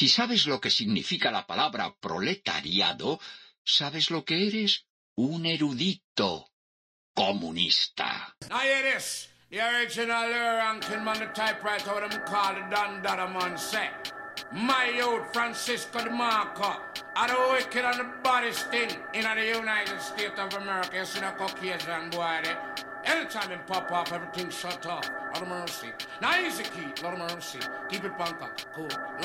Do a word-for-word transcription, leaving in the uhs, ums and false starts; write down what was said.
Si sabes lo que significa la palabra proletariado, sabes lo que eres: un erudito comunista. Now hear this. The original ranking man, the typewriter, what them call the Don Dada man say. My youth, Francisco de Marco, are the wicked and the baddest thing in the United States of America. You see the Caucasian boy there? Anytime him pop off, everything shut off. Lot of mercy. Now easy, key. Lot of mercy. Keep it punk up. Cool.